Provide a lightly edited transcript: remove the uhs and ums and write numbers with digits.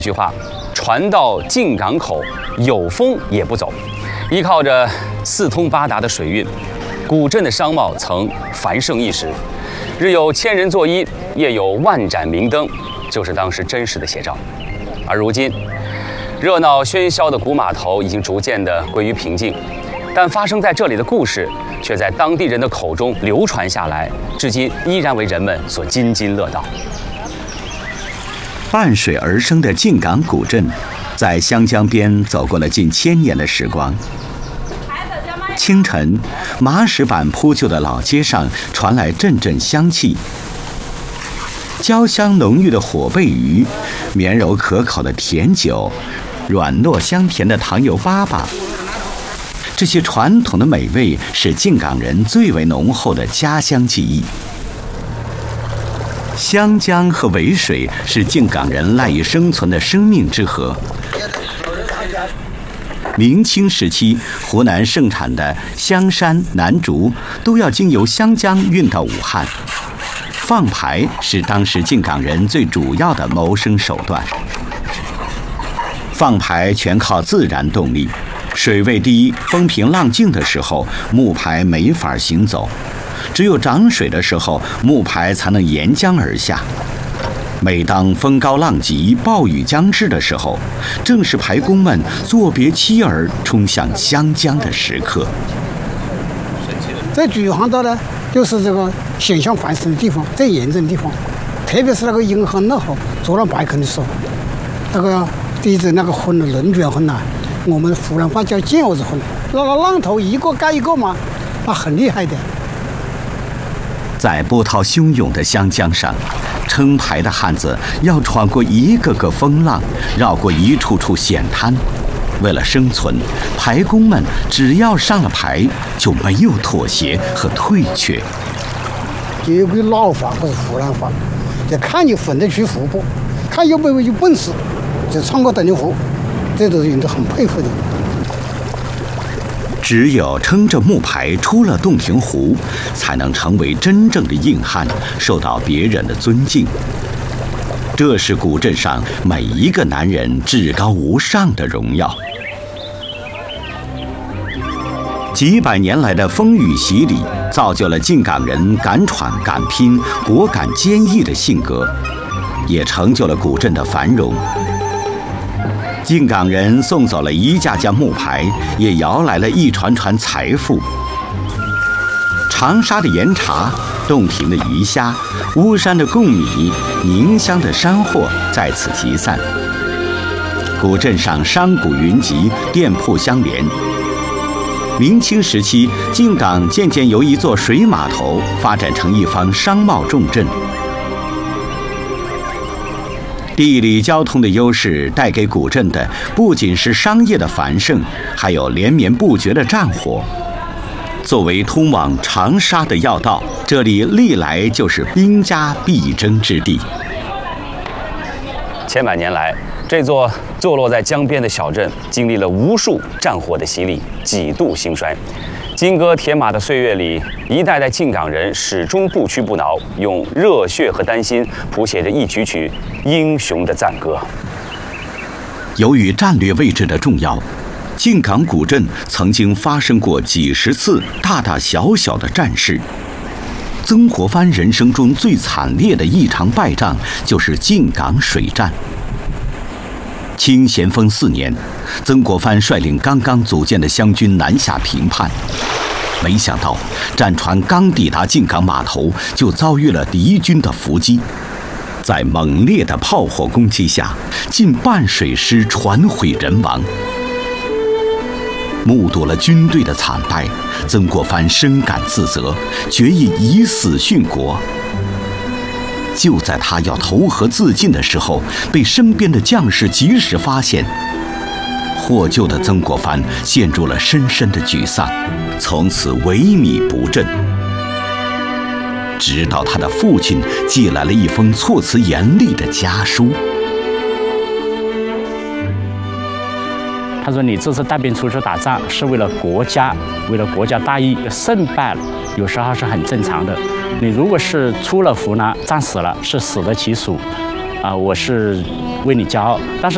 一句话，船到进港口，有风也不走。依靠着四通八达的水运，古镇的商贸曾繁盛一时，日有千人作揖，夜有万盏明灯，就是当时真实的写照。而如今，热闹喧嚣的古码头已经逐渐地归于平静，但发生在这里的故事却在当地人的口中流传下来，至今依然为人们所津津乐道。 伴水而生的进港古镇，在湘江边走过了近1000年的时光。清晨，麻石板铺就的老街上传来阵阵香气，焦香浓郁的火贝鱼，绵柔可口的甜酒，软糯香甜的糖油粑粑。这些传统的美味是进港人最为浓厚的家乡记忆。湘江和渭水是进港人赖以生存的生命之河。明清时期，湖南盛产的香山、南竹都要经由湘江运到武汉。放牌是当时进港人最主要的谋生手段。放牌全靠自然动力，水位低、风平浪静的时候，木牌没法行走。只有涨水的时候，木牌才能沿江而下。每当风高浪急、暴雨将至的时候，正是牌工们作别妻儿冲向湘江的时刻。 在菊花岛呢，就是这个险象环生的地方，最严重的地方。特别是那个迎风那后做了白坑的时候，那个地质那个风的轮转风呐，我们湖南话叫毽子风，那个浪头一个盖一个嘛，那很厉害的。 在波涛汹涌的湘江上，撑牌的汉子要闯过一个个风浪，绕过一处处险滩。为了生存，牌工们只要上了牌，就没有妥协和退却。 有句老话或者湖南话，就看你分得出湖不，看有没有本事，就闯过等你湖，这都是人都很佩服的。 只有撑着木牌出了洞庭湖，才能成为真正的硬汉，受到别人的尊敬。这是古镇上每一个男人至高无上的荣耀。几百年来的风雨洗礼，造就了进港人敢闯敢拼、果敢坚毅的性格，也成就了古镇的繁荣。进港人送走了一架架木牌，也摇来了一船船财富。长沙的盐茶、洞庭的鱼虾、巫山的贡米、宁乡的山货在此集散。古镇上商贾云集，店铺相连。明清时期，进港渐渐由一座水码头发展成一方商贸重镇。地理交通的优势带给古镇的不仅是商业的繁盛，还有连绵不绝的战火。作为通往长沙的要道，这里历来就是兵家必争之地。 千百年来，这座坐落在江边的小镇经历了无数战火的洗礼，几度兴衰。金戈铁马的岁月里，一代代进港人始终不屈不挠，用热血和丹心谱写着一曲曲英雄的赞歌。 由于战略位置的重要，进港古镇曾经发生过几十次大大小小的战事。曾国藩人生中最惨烈的一场败仗，就是进港水战。清咸丰4年，曾国藩率领刚刚组建的湘军南下平叛，没想到战船刚抵达进港码头，就遭遇了敌军的伏击。在猛烈的炮火攻击下，近半水师船毁人亡。目睹了军队的惨败，曾国藩深感自责，决意以死殉国。就在他要投河自尽的时候，被身边的将士及时发现。获救的曾国藩陷入了深深的沮丧，从此萎靡不振。直到他的父亲寄来了一封措辞严厉的家书。 他说：“你这次带兵出去打仗是为了国家，为了国家大义，胜败了有时候是很正常的。你如果是出了湖南战死了，是死得其所，我是为你骄傲。但是